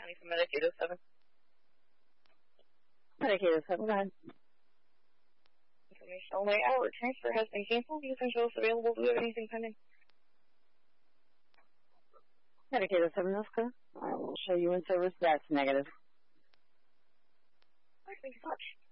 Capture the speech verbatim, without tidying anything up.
County for Medicaid oh seven. Medicaid oh seven, go ahead. Information only. Our transfer has been canceled. You can show us available. Do we have anything pending? Medicaid oh seven, that's clear. I will show you in service. That's negative. All right, thank you so much.